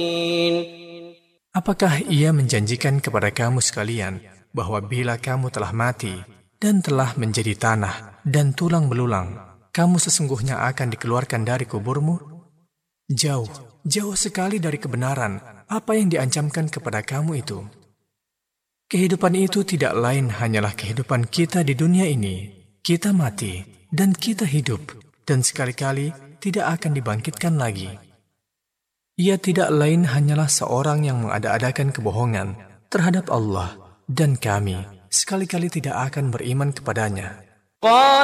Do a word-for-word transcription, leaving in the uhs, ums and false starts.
Apakah Ia menjanjikan kepada kamu sekalian bahwa bila kamu telah mati dan telah menjadi tanah dan tulang belulang, kamu sesungguhnya akan dikeluarkan dari kuburmu? Jauh, jauh sekali dari kebenaran apa yang diancamkan kepada kamu itu. Kehidupan itu tidak lain hanyalah kehidupan kita di dunia ini. Kita mati dan kita hidup, dan sekali-kali tidak akan dibangkitkan lagi. Ia tidak lain hanyalah seorang yang mengada-adakan kebohongan terhadap Allah, dan kami sekali-kali tidak akan beriman kepadanya.